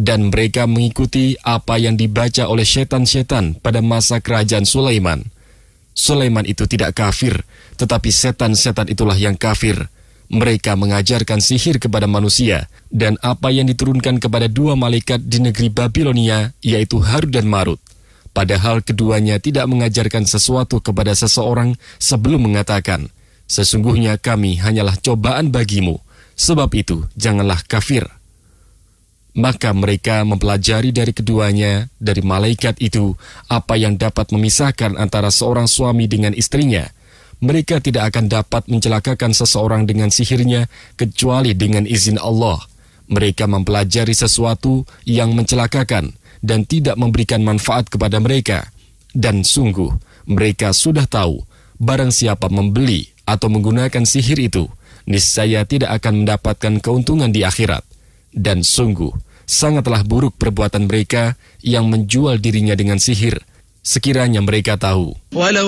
Dan mereka mengikuti apa yang dibaca oleh setan-setan pada masa kerajaan Sulaiman. Sulaiman itu tidak kafir, tetapi setan-setan itulah yang kafir. Mereka mengajarkan sihir kepada manusia, dan apa yang diturunkan kepada dua malaikat di negeri Babilonia, yaitu Harut dan Marut. Padahal keduanya tidak mengajarkan sesuatu kepada seseorang sebelum mengatakan, sesungguhnya kami hanyalah cobaan bagimu, sebab itu janganlah kafir. Maka mereka mempelajari dari keduanya, dari malaikat itu, apa yang dapat memisahkan antara seorang suami dengan istrinya. Mereka tidak akan dapat mencelakakan seseorang dengan sihirnya, kecuali dengan izin Allah. Mereka mempelajari sesuatu yang mencelakakan, dan tidak memberikan manfaat kepada mereka. Dan sungguh, mereka sudah tahu, barang siapa membeli atau menggunakan sihir itu, niscaya tidak akan mendapatkan keuntungan di akhirat. Dan sungguh, sangatlah buruk perbuatan mereka yang menjual dirinya dengan sihir, sekiranya mereka tahu.